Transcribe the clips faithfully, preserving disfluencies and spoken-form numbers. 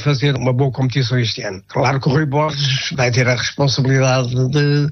fazer uma boa competição este ano. Claro que o Rui Borges vai ter a responsabilidade de,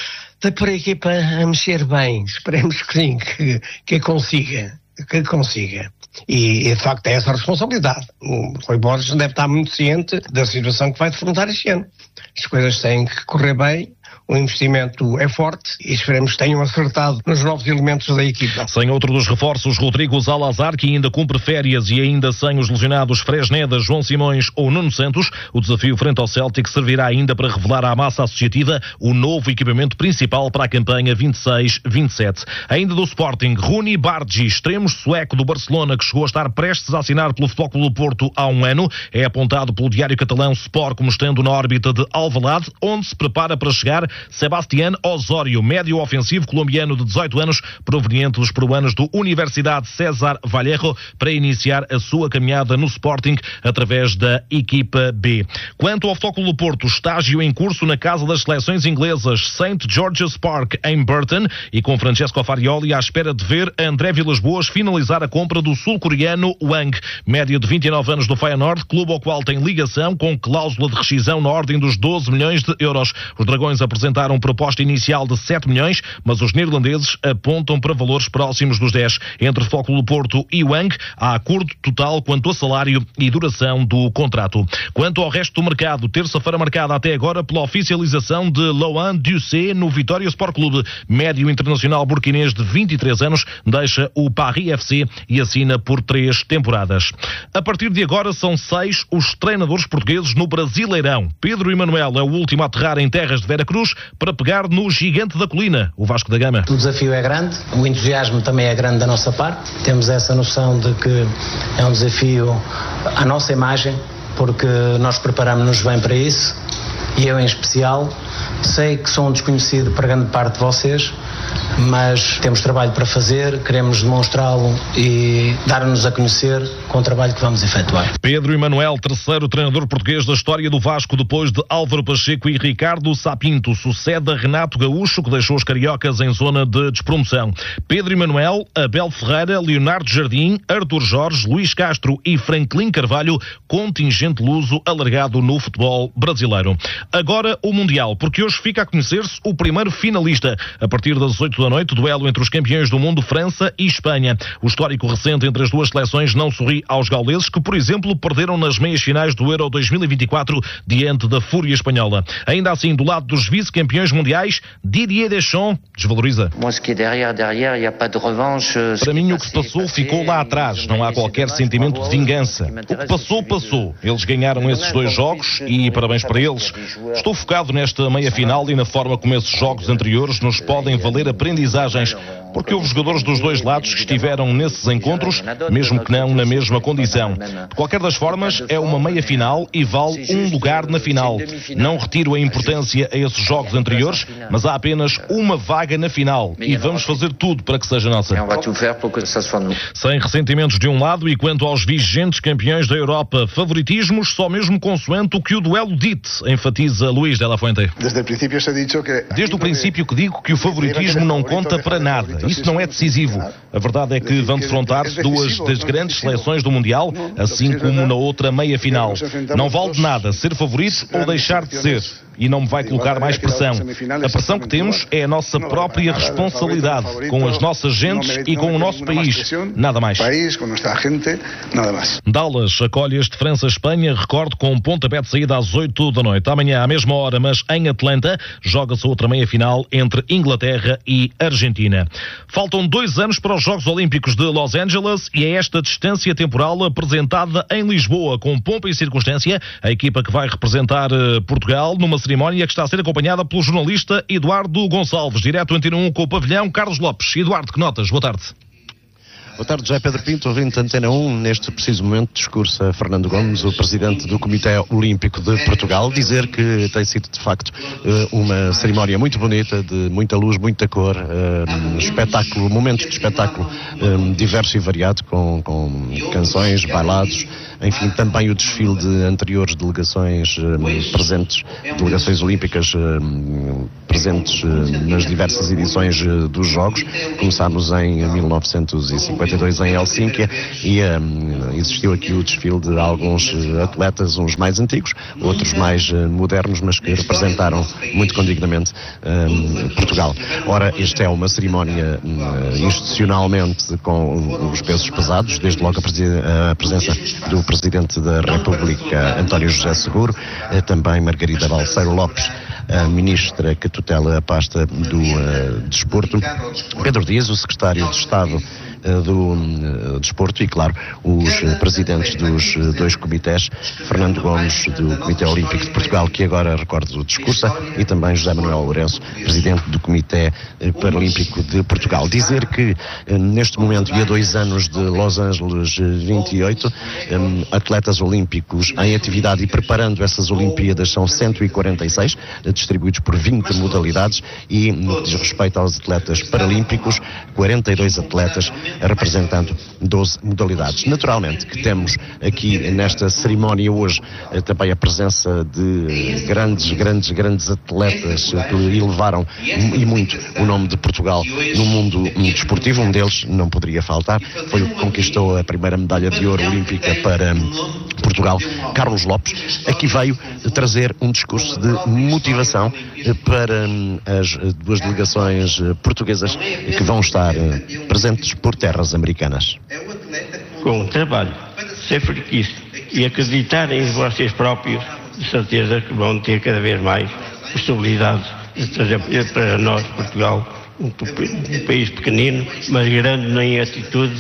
de pôr a equipa a mexer bem. Esperemos que sim, que, que consiga, que consiga. E, e de facto é essa a responsabilidade. O Rui Borges deve estar muito ciente da situação que vai defrontar este ano. As coisas têm que correr bem. O investimento é forte e esperemos que tenham acertado nos novos elementos da equipa. Sem outro dos reforços, Rodrigo Zalazar, que ainda cumpre férias, e ainda sem os lesionados Fresneda, João Simões ou Nuno Santos, o desafio frente ao Celtic servirá ainda para revelar à massa associativa o novo equipamento principal para a campanha vinte e seis vinte e sete. Ainda do Sporting, Rooney Bargi, extremo sueco do Barcelona, que chegou a estar prestes a assinar pelo Futebol Clube do Porto há um ano, é apontado pelo diário catalão Sport como estando na órbita de Alvalade, onde se prepara para chegar Sebastián Osório, médio ofensivo colombiano de dezoito anos, proveniente dos peruanos do Universidade César Vallejo, para iniciar a sua caminhada no Sporting através da equipa B. Quanto ao Futebol Clube do Porto, estágio em curso na casa das seleções inglesas Saint George's Park em Burton, e com Francesco Farioli à espera de ver André Vilas-Boas finalizar a compra do sul-coreano Wang, médio de vinte e nove anos do Feyenoord, clube ao qual tem ligação com cláusula de rescisão na ordem dos doze milhões de euros. Os Dragões apresentaram uma proposta inicial de sete milhões, mas os neerlandeses apontam para valores próximos dos dez. Entre o Futebol Clube do Porto e o Wang, há acordo total quanto a salário e duração do contrato. Quanto ao resto do mercado, terça-feira marcada até agora pela oficialização de Laurent Dusset no Vitória Sport Clube. Médio internacional burkinês de vinte e três anos deixa o Paris F C e assina por três temporadas. A partir de agora são seis os treinadores portugueses no Brasileirão. Pedro Emanuel é o último a aterrar em terras de Veracruz para pegar no gigante da colina, o Vasco da Gama. O desafio é grande, o entusiasmo também é grande da nossa parte. Temos essa noção de que é um desafio à nossa imagem, porque nós preparamos-nos bem para isso, e eu em especial. Sei que sou um desconhecido para grande parte de vocês, mas temos trabalho para fazer, queremos demonstrá-lo e dar-nos a conhecer com o trabalho que vamos efetuar. Pedro Emanuel, terceiro treinador português da história do Vasco, depois de Álvaro Pacheco e Ricardo Sapinto, sucede a Renato Gaúcho, que deixou os cariocas em zona de despromoção. Pedro Emanuel, Abel Ferreira, Leonardo Jardim, Artur Jorge, Luís Castro e Franklin Carvalho, contingente luso alargado no futebol brasileiro. Agora o Mundial, porque hoje fica a conhecer-se o primeiro finalista. A partir das oito da noite, duelo entre os campeões do mundo, França e Espanha. O histórico recente entre as duas seleções não sorri aos gauleses, que, por exemplo, perderam nas meias finais do Euro dois mil e vinte e quatro diante da fúria espanhola. Ainda assim, do lado dos vice-campeões mundiais, Didier Deschamps desvaloriza. Para mim, o que se passou ficou lá atrás. Não há qualquer sentimento de vingança. O que passou, passou. Eles ganharam esses dois jogos e parabéns para eles. Estou focado nesta meia-final e na forma como esses jogos anteriores nos podem valer aprendizagens, porque houve jogadores dos dois lados que estiveram nesses encontros, mesmo que não na mesma condição. De qualquer das formas, é uma meia-final e vale um lugar na final. Não retiro a importância a esses jogos anteriores, mas há apenas uma vaga na final e vamos fazer tudo para que seja nossa. Sem ressentimentos de um lado, e quanto aos vigentes campeões da Europa, favoritismos só mesmo consoante o que o duelo dite, enfatiza Luís de la Fuente. Desde o princípio que digo que o favoritismo não conta para nada. Isso não é decisivo. A verdade é que vão defrontar-se duas das grandes seleções do Mundial, assim como na outra meia-final. Não vale de nada ser favorito ou deixar de ser. E não me vai colocar mais pressão. A pressão que temos é a nossa própria responsabilidade, com as nossas gentes e com o nosso país. Nada mais. Dallas acolhe este França-Espanha, recordo, com um pontapé de saída às oito da noite. Amanhã, à mesma hora, mas em Atlanta, joga-se outra meia-final entre Inglaterra e Argentina. Faltam dois anos para os Jogos Olímpicos de Los Angeles e é esta distância temporal apresentada em Lisboa, com pompa e circunstância, a equipa que vai representar uh, Portugal numa cerimónia que está a ser acompanhada pelo jornalista Eduardo Gonçalves, direto Antena um com o pavilhão Carlos Lopes. Eduardo, que notas? Boa tarde. Boa tarde, José Pedro Pinto, ouvinte Antena um. Neste preciso momento discursa Fernando Gomes, o presidente do Comitê Olímpico de Portugal, dizer que tem sido de facto uma cerimónia muito bonita, de muita luz, muita cor, um espetáculo, momentos de espetáculo um, diverso e variado, com, com canções, bailados, enfim, também o desfile de anteriores delegações um, presentes, delegações olímpicas um, presentes um, nas diversas edições uh, dos Jogos. Começámos em mil novecentos e cinquenta cinquenta e dois em Helsínquia e um, existiu aqui o desfile de alguns atletas, uns mais antigos, outros mais uh, modernos, mas que representaram muito condignamente um, Portugal. Ora, esta é uma cerimónia uh, institucionalmente com os pesos pesados, desde logo a, presen a presença do Presidente da República, António José Seguro, uh, também Margarida Balseiro Lopes, a ministra que tutela a pasta do uh, desporto, Pedro Dias, o secretário de Estado uh, do uh, desporto e, claro, os uh, presidentes dos uh, dois comitês, Fernando Gomes, do Comitê Olímpico de Portugal, que agora recordo o discurso, e também José Manuel Lourenço, presidente do Comitê uh, Paralímpico de Portugal. Dizer que uh, neste momento e há dois anos de Los Angeles vinte e oito, um, atletas olímpicos em atividade e preparando essas Olimpíadas são cento e quarenta e seis, distribuídos por vinte modalidades, e no que diz respeito aos atletas paralímpicos, quarenta e dois atletas representando doze modalidades. Naturalmente que temos aqui nesta cerimónia hoje também a presença de grandes, grandes, grandes atletas que elevaram e muito o nome de Portugal no mundo desportivo. Um deles não poderia faltar, foi o que conquistou a primeira medalha de ouro olímpica para Portugal, Carlos Lopes. Aqui veio trazer um discurso de motivação para as duas delegações portuguesas que vão estar presentes por terras americanas. Com o trabalho, ser friquista e acreditarem em vocês próprios, de certeza que vão ter cada vez mais possibilidades de trazer para nós, Portugal, um, um país pequenino, mas grande em atitude,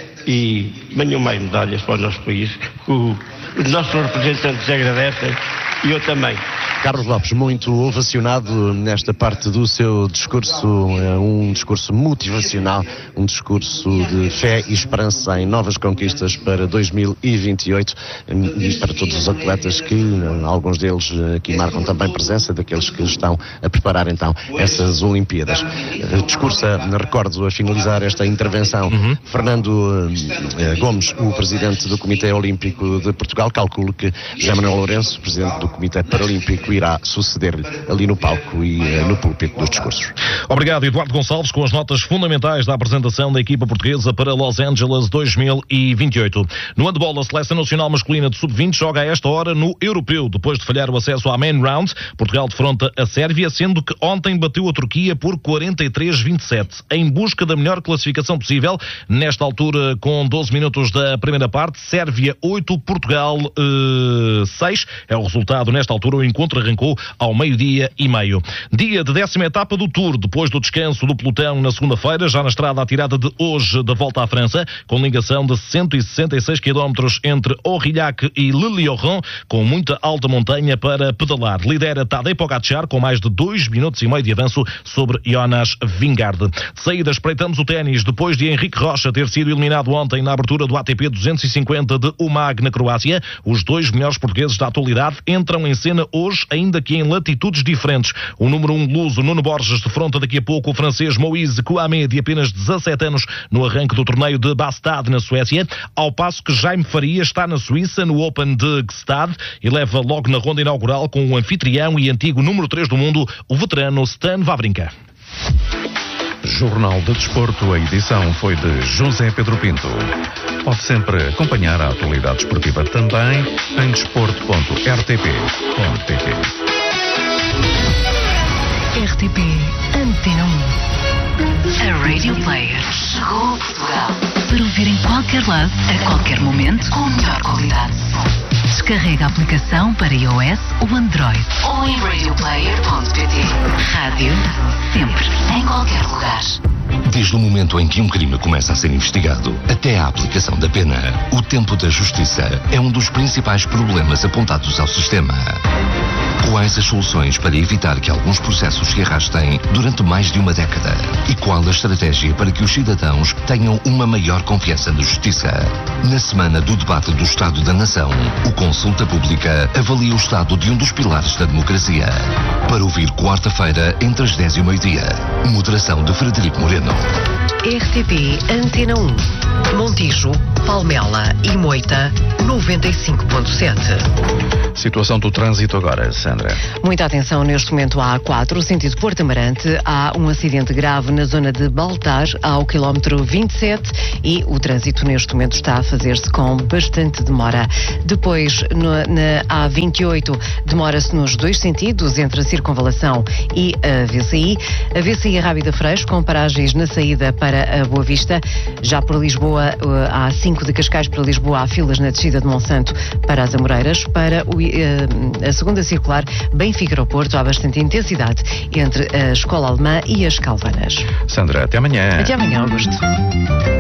e venham mais medalhas para o nosso país, que os nossos representantes agradecem, e eu também. Carlos Lopes, muito ovacionado nesta parte do seu discurso, um discurso motivacional, um discurso de fé e esperança em novas conquistas para dois mil e vinte e oito, e para todos os atletas que, alguns deles aqui marcam também presença, daqueles que estão a preparar então essas Olimpíadas. Discurso, recordo, a finalizar esta intervenção, uhum. Fernando Gomes, o Presidente do Comitê Olímpico de Portugal. Calculo que José Manuel Lourenço, Presidente do Comitê Paralímpico, irá suceder-lhe ali no palco e uh, no púlpito dos discursos. Obrigado, Eduardo Gonçalves, com as notas fundamentais da apresentação da equipa portuguesa para Los Angeles dois mil e vinte e oito. No handball, a Seleção Nacional Masculina de sub vinte joga a esta hora no Europeu. Depois de falhar o acesso à main round, Portugal defronta a Sérvia, sendo que ontem bateu a Turquia por quarenta e três a vinte e sete. Em busca da melhor classificação possível, nesta altura, com doze minutos da primeira parte, Sérvia oito, Portugal uh, seis. É o resultado nesta altura. O encontro arrancou ao meio-dia e meio. Dia de décima etapa do Tour, depois do descanso do pelotão na segunda-feira, já na estrada à tirada de hoje da volta à França, com ligação de cento e sessenta e seis quilómetros entre Aurillac e Le Lieuran, com muita alta montanha para pedalar. Lidera Tadej Pogačar com mais de dois minutos e meio de avanço sobre Jonas Vingegaard. De saída, espreitamos o ténis, depois de Henrique Rocha ter sido eliminado ontem na abertura do A T P duzentos e cinquenta de Umag, na Croácia. Os dois melhores portugueses da atualidade entram em cena hoje, ainda que em latitudes diferentes. O número um luso, Nuno Borges, defronta daqui a pouco o francês Moïse Kouamé, de apenas dezassete anos, no arranque do torneio de Bastad, na Suécia, ao passo que Jaime Faria está na Suíça, no Open de Gstaad, e leva logo na ronda inaugural com o anfitrião e antigo número três do mundo, o veterano Stan Wawrinka. Jornal de Desporto, a edição foi de José Pedro Pinto. Pode sempre acompanhar a atualidade esportiva também em desporto ponto r t p ponto p t. R T P Antena um. A Radio Player chegou a Portugal para ouvir em qualquer lado, a qualquer momento, com a melhor qualidade. Descarrega a aplicação para iOS ou Android ou em radio player ponto p t. Rádio sempre, em qualquer lugar. Desde o momento em que um crime começa a ser investigado até a aplicação da pena, o tempo da justiça é um dos principais problemas apontados ao sistema. Quais as soluções para evitar que alguns processos se arrastem durante mais de uma década? E qual a estratégia para que os cidadãos tenham uma maior confiança na justiça? Na semana do debate do Estado da Nação, o Consulta Pública avalia o estado de um dos pilares da democracia. Para ouvir quarta-feira, entre as dez e o meio-dia. Moderação de Frederico Moreno. R T P Antena um. Montijo, Palmela e Moita, noventa e cinco ponto sete. Situação do trânsito agora, Sandra. Muita atenção neste momento à A quatro, sentido Porto Amarante. Há um acidente grave na zona de Baltar, ao quilómetro vinte e sete, e o trânsito neste momento está a fazer-se com bastante demora. Depois, no, na A vinte e oito, demora-se nos dois sentidos, entre a Circunvalação e a V C I. A V C I Rábida Freixo, com paragens na saída para a Boa Vista. Já por Lisboa, a A cinco de Cascais para Lisboa, há filas na descida de Monsanto para as Amoreiras. Para o, a segunda circular, Benfica ao Porto, há bastante intensidade entre a Escola Alemã e as Calvanas. Sandra, até amanhã. Até amanhã, Augusto.